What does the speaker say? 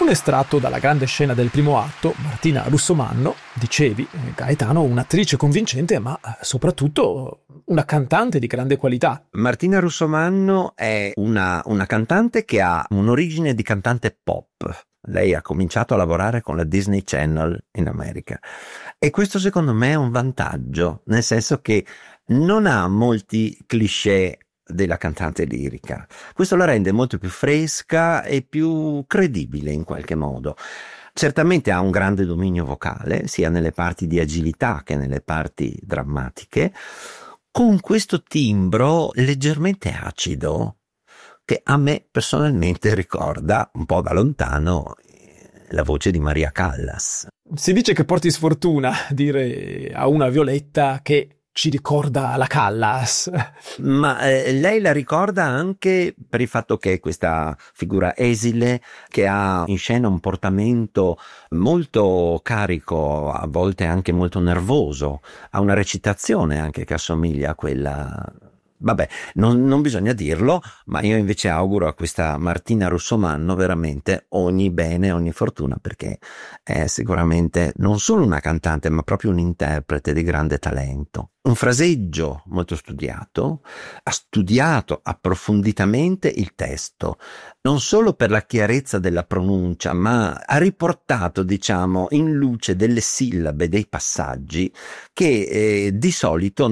Un estratto dalla grande scena del primo atto, Martina Russomanno, dicevi, Gaetano, un'attrice convincente, ma soprattutto una cantante di grande qualità. Martina Russomanno è una cantante che ha un'origine di cantante pop. Lei ha cominciato a lavorare con la Disney Channel in America e questo secondo me è un vantaggio, nel senso che non ha molti cliché della cantante lirica. Questo la rende molto più fresca e più credibile in qualche modo. Certamente ha un grande dominio vocale, sia nelle parti di agilità che nelle parti drammatiche, con questo timbro leggermente acido che a me personalmente ricorda un po' da lontano la voce di Maria Callas. Si dice che porti sfortuna dire a una Violetta che ci ricorda la Callas. Ma lei la ricorda anche per il fatto che è questa figura esile che ha in scena un portamento molto carico, a volte anche molto nervoso, ha una recitazione anche che assomiglia a quella. Vabbè, non bisogna dirlo, ma io invece auguro a questa Martina Russomanno veramente ogni bene, ogni fortuna, perché è sicuramente non solo una cantante, ma proprio un interprete di grande talento. Un fraseggio molto studiato, ha studiato approfonditamente il testo, non solo per la chiarezza della pronuncia, ma ha riportato, diciamo, in luce delle sillabe, dei passaggi che di solito